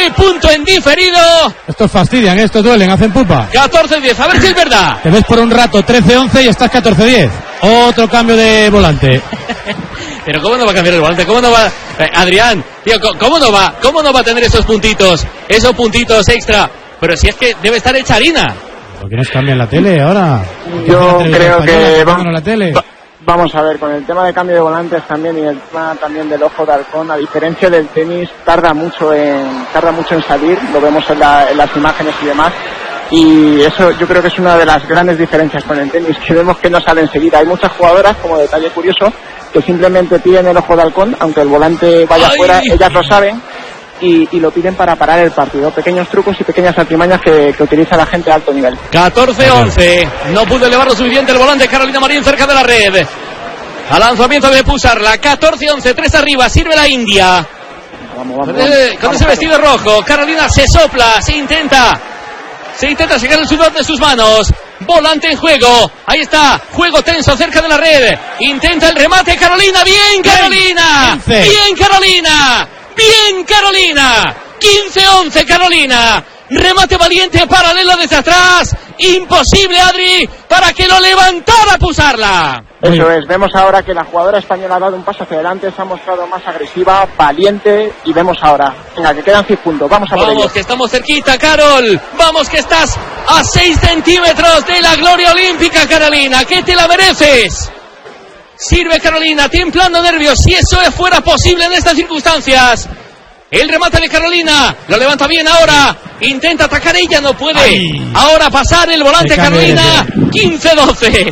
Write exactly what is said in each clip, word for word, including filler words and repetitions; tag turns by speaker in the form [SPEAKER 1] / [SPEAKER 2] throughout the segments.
[SPEAKER 1] ¡Qué punto en diferido!
[SPEAKER 2] Estos fastidian, estos duelen, hacen pupa.
[SPEAKER 1] catorce diez, a ver si es verdad.
[SPEAKER 2] Te ves por un rato trece once y estás catorce diez. Otro cambio de volante.
[SPEAKER 1] Pero ¿cómo no va a cambiar el volante? ¿Cómo no va? Eh, Adrián, tío, ¿cómo no va? ¿Cómo no va a tener esos puntitos? Esos puntitos extra. Pero si es que debe estar hecha harina.
[SPEAKER 2] ¿Por qué nos cambian la tele ahora?
[SPEAKER 3] Yo creo que
[SPEAKER 2] vamos, la tele?
[SPEAKER 3] Va, vamos a ver, con el tema de cambio de volantes también y el tema también del ojo de halcón, a diferencia del tenis, tarda mucho en tarda mucho en salir, lo vemos en, la, en las imágenes y demás. Y eso yo creo que es una de las grandes diferencias con el tenis, que vemos que no sale enseguida. Hay muchas jugadoras, como detalle curioso, que simplemente piden el ojo de halcón, aunque el volante vaya afuera, ellas lo saben y, y lo piden para parar el partido. Pequeños trucos y pequeñas artimañas que, que utiliza la gente de alto nivel.
[SPEAKER 1] catorce once, no pudo elevar lo suficiente el volante Carolina Marín cerca de la red. Al lanzamiento de Pusarla, catorce once, tres arriba, sirve la India.
[SPEAKER 3] Vamos, vamos,
[SPEAKER 1] Con,
[SPEAKER 3] vamos,
[SPEAKER 1] ese, con
[SPEAKER 3] vamos,
[SPEAKER 1] ese vestido rojo, Carolina se sopla, se intenta. Se intenta sacar el sudor de sus manos. Volante en juego. Ahí está. Juego tenso cerca de la red. Intenta el remate Carolina. Bien Carolina. Bien Carolina. Bien Carolina. quince once Carolina. Remate valiente paralelo desde atrás. Imposible, Adri, para que lo levantara Pusarla.
[SPEAKER 3] Eso es, vemos ahora que la jugadora española ha dado un paso hacia adelante, se ha mostrado más agresiva, valiente, y vemos ahora, venga, que quedan seis puntos, vamos a por ello.
[SPEAKER 1] Vamos, que estamos cerquita, Carol, vamos que estás a seis centímetros de la gloria olímpica, Carolina, que te la mereces. Sirve Carolina, templando nervios, si eso fuera posible en estas circunstancias. El remate de Carolina, lo levanta bien ahora, intenta atacar ella, no puede. Ay. Ahora pasar el volante Carolina, quince doce.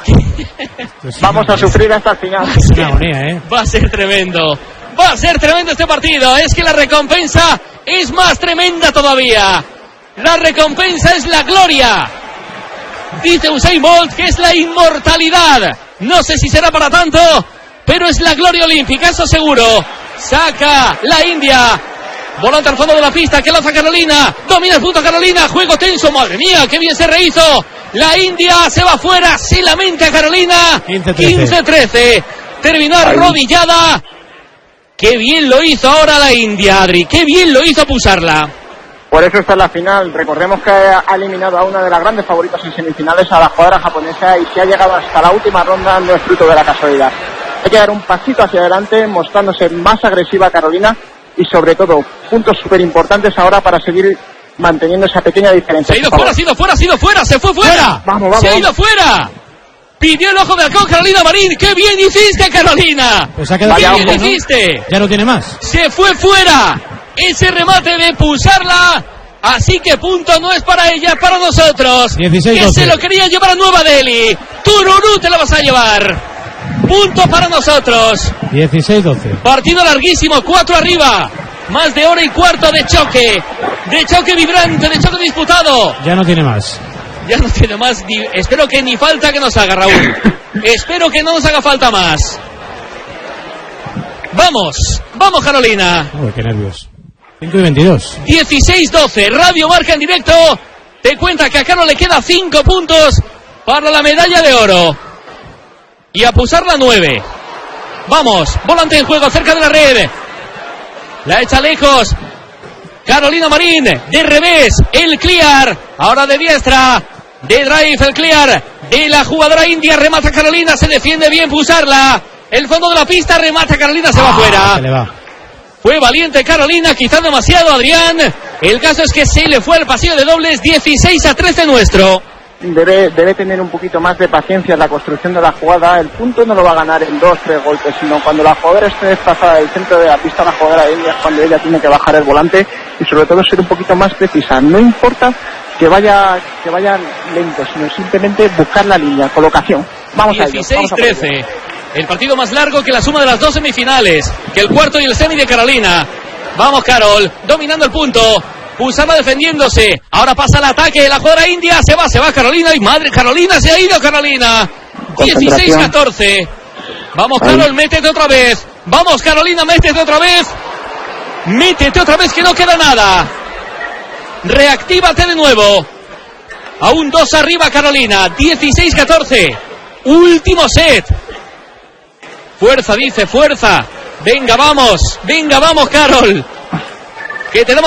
[SPEAKER 3] Vamos a sufrir hasta el final.
[SPEAKER 2] Es una agonía, ¿eh?
[SPEAKER 1] Va a ser tremendo, va a ser tremendo este partido. Es que la recompensa es más tremenda todavía. La recompensa es la gloria. Dice Usain Bolt que es la inmortalidad. No sé si será para tanto, pero es la gloria olímpica, eso seguro. Saca la India. Volante al fondo de la pista que lanza Carolina. Domina el punto Carolina. Juego tenso. Madre mía, qué bien se rehizo. La India se va fuera. Se lamenta Carolina. quince trece. Terminó arrodillada. Qué bien lo hizo ahora la India, Adri. Qué bien lo hizo Pusarla.
[SPEAKER 3] Por eso está en la final. Recordemos que ha eliminado a una de las grandes favoritas en semifinales, a la jugadora japonesa, y si ha llegado hasta la última ronda no es fruto de la casualidad. Hay que dar un pasito hacia adelante, mostrándose más agresiva Carolina, y sobre todo, puntos súper importantes ahora para seguir manteniendo esa pequeña diferencia.
[SPEAKER 1] Se ha ido fuera, se ha ido fuera, se ha ido fuera, se fue fuera.
[SPEAKER 2] fuera.
[SPEAKER 3] Vamos, vamos.
[SPEAKER 1] Se ha ido fuera. Pidió el ojo de halcón Carolina Marín. ¡Qué bien hiciste, Carolina!
[SPEAKER 2] Pues ha quedado
[SPEAKER 1] ¡Qué
[SPEAKER 2] bien,
[SPEAKER 1] bien
[SPEAKER 2] ¿no?
[SPEAKER 1] hiciste!
[SPEAKER 2] Ya no tiene más.
[SPEAKER 1] Se fue fuera. Ese remate de Pusarla. Así que punto no es para ella, es para nosotros.
[SPEAKER 2] dieciséis doce.
[SPEAKER 1] Que se lo quería llevar a Nueva Delhi. Tururú te lo vas a llevar. Punto para nosotros.
[SPEAKER 2] dieciséis doce.
[SPEAKER 1] Partido larguísimo, cuatro arriba. Más de hora y cuarto de choque. De choque vibrante, de choque disputado.
[SPEAKER 2] Ya no tiene más.
[SPEAKER 1] Ya no tiene más. Ni, espero que ni falta que nos haga, Raúl. Espero que no nos haga falta más. Vamos, vamos Carolina.
[SPEAKER 2] Uy, qué nervios. cinco y veintidós.
[SPEAKER 1] dieciséis doce, Radio Marca en directo. Te cuenta que a Carol le queda cinco puntos para la medalla de oro. Y a Pusarla nueve. Vamos, volante en juego cerca de la red. La echa lejos Carolina Marín, de revés, el clear. Ahora de diestra, de drive, el clear de la jugadora india. Remata Carolina, se defiende bien Pusarla. El fondo de la pista, remata Carolina, se va
[SPEAKER 2] ah,
[SPEAKER 1] fuera.
[SPEAKER 2] Se le va.
[SPEAKER 1] Fue valiente Carolina, quizás demasiado Adrián. El caso es que se le fue al pasillo de dobles. Dieciséis a trece nuestro.
[SPEAKER 3] Debe, debe tener un poquito más de paciencia en la construcción de la jugada. El punto no lo va a ganar en dos, tres golpes, sino cuando la jugadora esté desplazada del centro de la pista, la jugadora de ella es cuando ella tiene que bajar el volante y sobre todo ser un poquito más precisa. No importa que vaya que vaya lento, sino simplemente buscar la línea, colocación. Vamos a ello.
[SPEAKER 1] dieciséis trece. El partido más largo que la suma de las dos semifinales, que el cuarto y el semi de Carolina. Vamos Carol, dominando el punto. Pusarla defendiéndose. Ahora pasa el ataque de la jugadora india. Se va, se va Carolina. Y madre, Carolina se ha ido Carolina. dieciséis catorce. Vamos Carol, métete otra vez. Vamos Carolina, métete otra vez. Métete otra vez que no queda nada. Reactívate de nuevo. Aún dos arriba Carolina. dieciséis catorce. Último set. Fuerza, dice, fuerza. Venga, vamos. Venga, vamos Carol. Que tenemos